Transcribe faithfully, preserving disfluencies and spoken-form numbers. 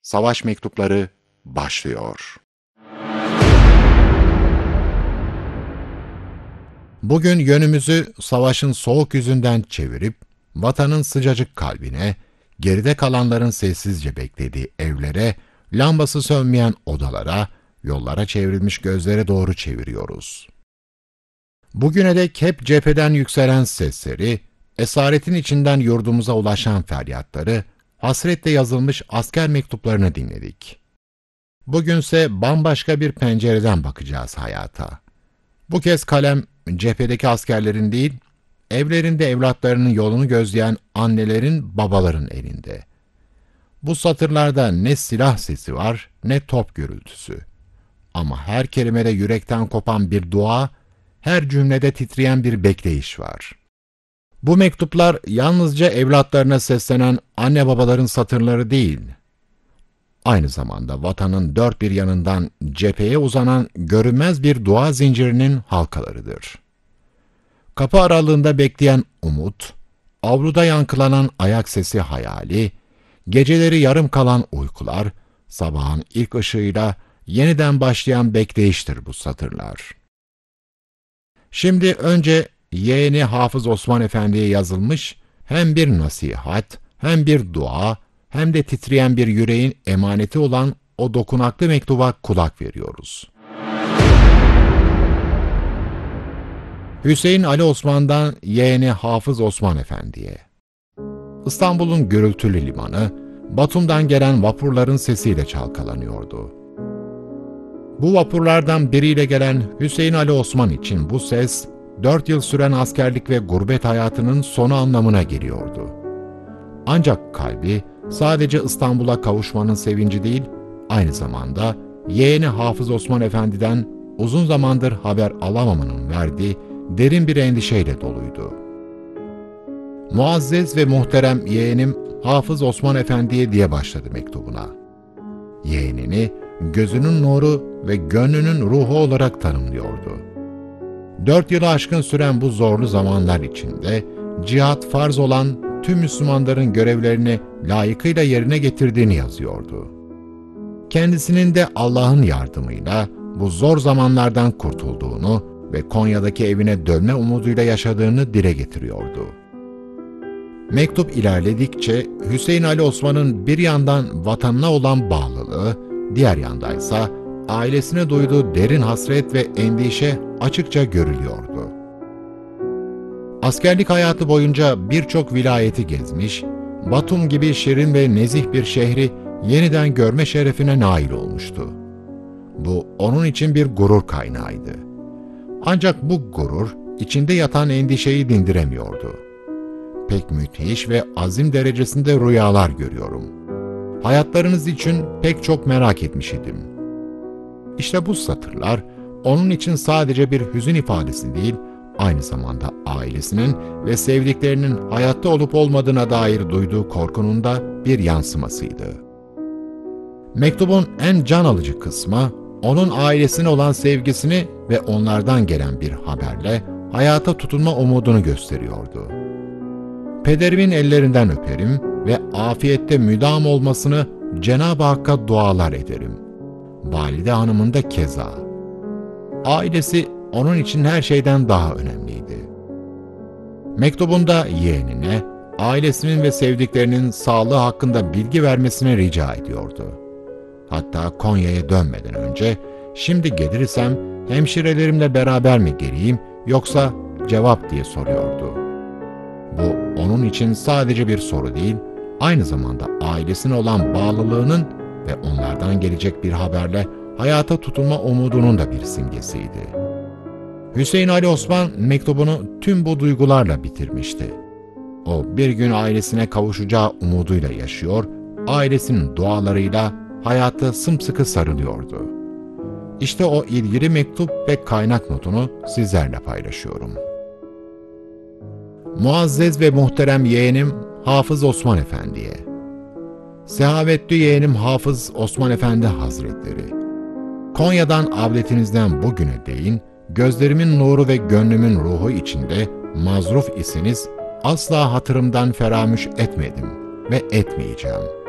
Savaş Mektupları başlıyor. Bugün yönümüzü savaşın soğuk yüzünden çevirip, vatanın sıcacık kalbine, geride kalanların sessizce beklediği evlere, lambası sönmeyen odalara, yollara çevrilmiş gözlere doğru çeviriyoruz. Bugüne dek hep cepheden yükselen sesleri, esaretin içinden yurdumuza ulaşan feryatları, hasretle yazılmış asker mektuplarını dinledik. Bugünse bambaşka bir pencereden bakacağız hayata. Bu kez kalem cephedeki askerlerin değil, evlerinde evlatlarının yolunu gözleyen annelerin, babaların elinde. Bu satırlarda ne silah sesi var, ne top gürültüsü. Ama her kelimede yürekten kopan bir dua, her cümlede titreyen bir bekleyiş var. Bu mektuplar yalnızca evlatlarına seslenen anne babaların satırları değil, aynı zamanda vatanın dört bir yanından cepheye uzanan görünmez bir dua zincirinin halkalarıdır. Kapı aralığında bekleyen umut, avluda yankılanan ayak sesi hayali, geceleri yarım kalan uykular, sabahın ilk ışığıyla yeniden başlayan bekleyiştir bu satırlar. Şimdi önce yeğeni Hafız Osman Efendi'ye yazılmış hem bir nasihat, hem bir dua, hem de titreyen bir yüreğin emaneti olan o dokunaklı mektuba kulak veriyoruz. Hüseyin Ali Osman'dan yeğeni Hafız Osman Efendi'ye. İstanbul'un gürültülü limanı, Batum'dan gelen vapurların sesiyle çalkalanıyordu. Bu vapurlardan biriyle gelen Hüseyin Ali Osman için bu ses, dört yıl süren askerlik ve gurbet hayatının sonu anlamına geliyordu. Ancak kalbi sadece İstanbul'a kavuşmanın sevinci değil, aynı zamanda yeğeni Hafız Osman Efendi'den uzun zamandır haber alamamanın verdiği derin bir endişeyle doluydu. Muazzez ve muhterem yeğenim Hafız Osman Efendi'ye diye başladı mektubuna. Yeğenini gözünün nuru ve gönlünün ruhu olarak tanımlıyordu. Dört yılı aşkın süren bu zorlu zamanlar içinde cihat farz olan tüm Müslümanların görevlerini layıkıyla yerine getirdiğini yazıyordu. Kendisinin de Allah'ın yardımıyla bu zor zamanlardan kurtulduğunu ve Konya'daki evine dönme umuduyla yaşadığını dile getiriyordu. Mektup ilerledikçe Hüseyin Ali Osman'ın bir yandan vatanına olan bağlılığı, diğer yandaysa ailesine duyduğu derin hasret ve endişe açıkça görülüyordu. Askerlik hayatı boyunca birçok vilayeti gezmiş, Batum gibi şirin ve nezih bir şehri yeniden görme şerefine nail olmuştu. Bu onun için bir gurur kaynağıydı. Ancak bu gurur içinde yatan endişeyi dindiremiyordu. Pek müthiş ve azim derecesinde rüyalar görüyorum. Hayatlarınız için pek çok merak etmiş idim. İşte bu satırlar onun için sadece bir hüzün ifadesi değil, aynı zamanda ailesinin ve sevdiklerinin hayatta olup olmadığına dair duyduğu korkunun da bir yansımasıydı. Mektubun en can alıcı kısmı, onun ailesine olan sevgisini ve onlardan gelen bir haberle hayata tutunma umudunu gösteriyordu. Pederimin ellerinden öperim ve afiyette müdam olmasını Cenab-ı Hakk'a dualar ederim. Valide hanımın da keza. Ailesi onun için her şeyden daha önemliydi. Mektubunda yeğenine, ailesinin ve sevdiklerinin sağlığı hakkında bilgi vermesine rica ediyordu. Hatta Konya'ya dönmeden önce, şimdi gelirsem hemşirelerimle beraber mi geleyim yoksa cevap diye soruyordu. Bu onun için sadece bir soru değil, aynı zamanda ailesine olan bağlılığının ve onlardan gelecek bir haberle hayata tutunma umudunun da bir simgesiydi. Hüseyin Ali Osman mektubunu tüm bu duygularla bitirmişti. O bir gün ailesine kavuşacağı umuduyla yaşıyor, ailesinin dualarıyla hayata sımsıkı sarılıyordu. İşte o ilgili mektup ve kaynak notunu sizlerle paylaşıyorum. Muazzez ve muhterem yeğenim Hafız Osman Efendi'ye. Sehavetli yeğenim Hafız Osman Efendi Hazretleri, Konya'dan avletinizden bugüne değin, gözlerimin nuru ve gönlümün ruhu içinde mazruf isiniz asla hatırımdan feramuş etmedim ve etmeyeceğim.